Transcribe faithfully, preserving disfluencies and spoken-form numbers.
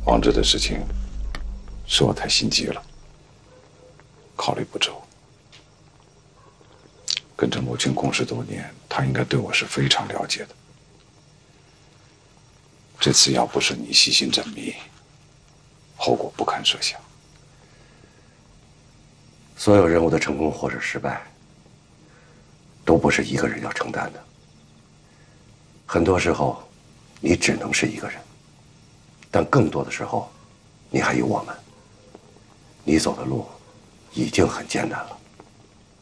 王志的事情，是我太心急了，考虑不周。跟着母亲共事多年，他应该对我是非常了解的。这次要不是你细心缜密，后果不堪设想。 所有任务的成功或者失败，都不是一个人要承担的。很多时候，你只能是一个人，但更多的时候，你还有我们。你走的路已经很艰难了。